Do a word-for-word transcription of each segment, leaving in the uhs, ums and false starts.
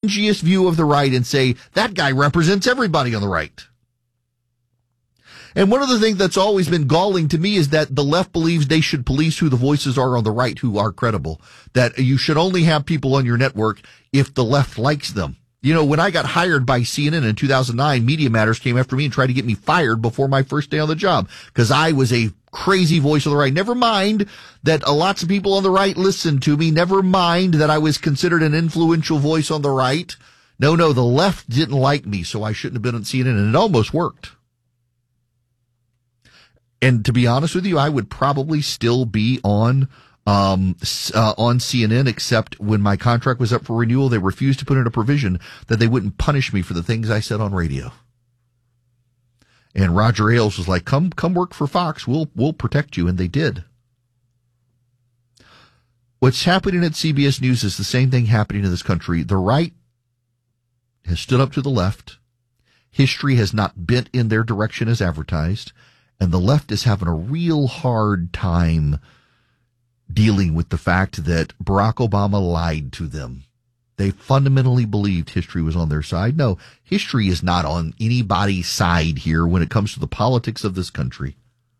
dingiest view of the right and say, that guy represents everybody on the right. And one of the things that's always been galling to me is that the left believes they should police who the voices are on the right who are credible. That you should only have people on your network if the left likes them. You know, when I got hired by C N N in two thousand nine, Media Matters came after me and tried to get me fired before my first day on the job because I was a crazy voice of the right. Never mind that uh, lots of people on the right listened to me. Never mind that I was considered an influential voice on the right. No, no, the left didn't like me, so I shouldn't have been on C N N, and it almost worked. And to be honest with you, I would probably still be on um uh, on C N N, except when my contract was up for renewal, they refused to put in a provision that they wouldn't punish me for the things I said on radio. And Roger Ailes was like, "Come, come work for Fox. We'll we'll protect you," and they did. What's happening at C B S News is the same thing happening in this country. The right has stood up to the left. History has not bent in their direction as advertised. And the left is having a real hard time dealing with the fact that Barack Obama lied to them. They fundamentally believed history was on their side. No, history is not on anybody's side here when it comes to the politics of this country.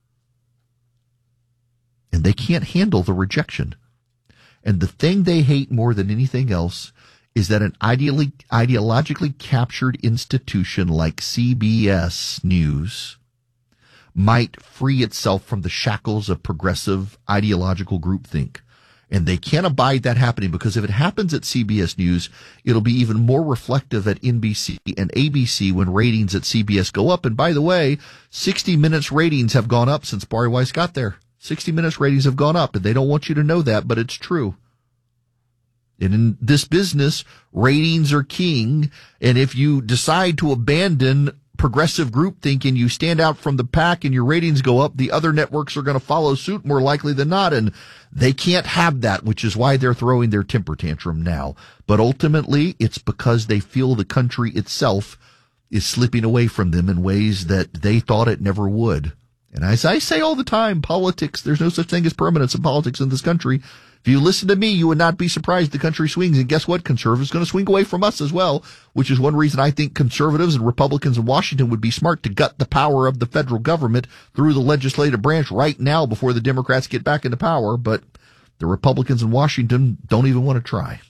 And they can't handle the rejection. And the thing they hate more than anything else is that an ideally, ideologically captured institution like C B S News might free itself from the shackles of progressive ideological groupthink. And they can't abide that happening, because if it happens at C B S News, it'll be even more reflective at N B C and A B C when ratings at C B S go up. And by the way, sixty minutes ratings have gone up since Bari Weiss got there. sixty minutes ratings have gone up, and they don't want you to know that, but it's true. And in this business, ratings are king. And if you decide to abandon progressive groupthink and you stand out from the pack and your ratings go up, the other networks are going to follow suit more likely than not. And they can't have that, which is why they're throwing their temper tantrum now. But ultimately, it's because they feel the country itself is slipping away from them in ways that they thought it never would. And as I say all the time, politics, there's no such thing as permanence in politics in this country. If you listen to me, you would not be surprised the country swings. And guess what? Conservatives are going to swing away from us as well, which is one reason I think conservatives and Republicans in Washington would be smart to gut the power of the federal government through the legislative branch right now before the Democrats get back into power. But the Republicans in Washington don't even want to try.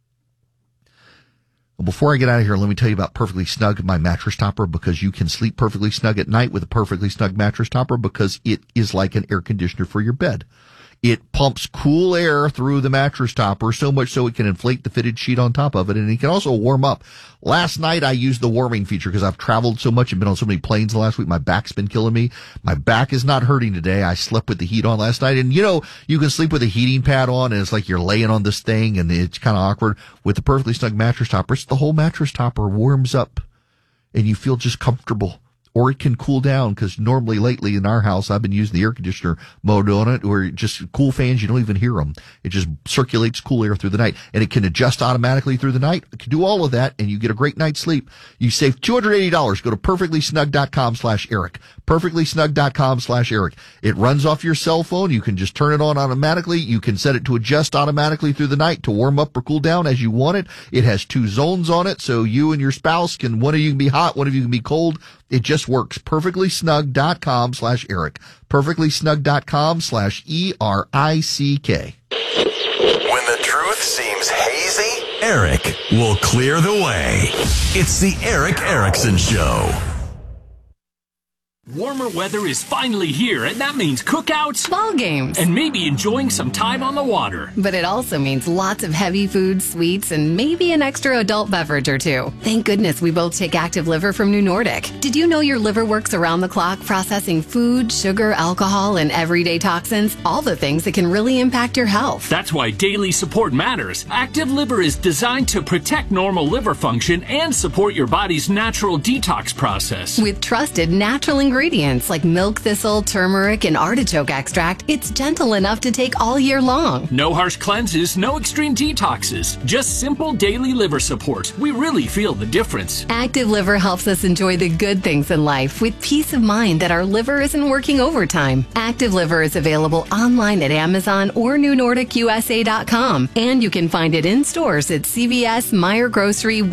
Well, before I get out of here, let me tell you about Perfectly Snug, my mattress topper, because you can sleep perfectly snug at night with a Perfectly Snug mattress topper, because it is like an air conditioner for your bed. It pumps cool air through the mattress topper, so much so it can inflate the fitted sheet on top of it, and it can also warm up. Last night I used the warming feature because I've traveled so much and been on so many planes the last week. My back's been killing me. My back is not hurting today. I slept with the heat on last night, and you know, you can sleep with a heating pad on, and it's like you're laying on this thing, and it's kind of awkward. With the Perfectly Snug mattress topper, it's the whole mattress topper warms up, and you feel just comfortable. Or it can cool down, because normally lately in our house, I've been using the air conditioner mode on it, where just cool fans, you don't even hear them. It just circulates cool air through the night, and it can adjust automatically through the night. It can do all of that, and you get a great night's sleep. You save two hundred eighty dollars. Go to perfectlysnug.com slash Eric. perfectlysnug.com slash Eric. It runs off your cell phone. You can just turn it on automatically. You can set it to adjust automatically through the night to warm up or cool down as you want it. It has two zones on it, so you and your spouse can, one of you can be hot, one of you can be cold. It just works. perfectlysnug.com slash Eric. perfectlysnug.com slash E R I C K. When the truth seems hazy, Eric will clear the way. It's the Eric Erickson Show. Warmer weather is finally here, and that means cookouts, ball games, and maybe enjoying some time on the water. But it also means lots of heavy foods, sweets, and maybe an extra adult beverage or two. Thank goodness we both take Active Liver from New Nordic. Did you know your liver works around the clock processing food, sugar, alcohol, and everyday toxins? All the things that can really impact your health. That's why daily support matters. Active Liver is designed to protect normal liver function and support your body's natural detox process. With trusted natural ingredients. Ingredients like milk thistle, turmeric, and artichoke extract, it's gentle enough to take all year long. No harsh cleanses, no extreme detoxes, just simple daily liver support. We really feel the difference. Active Liver helps us enjoy the good things in life with peace of mind that our liver isn't working overtime. Active Liver is available online at Amazon or new nordic U S A dot com, and you can find it in stores at C V S, Meijer Grocery,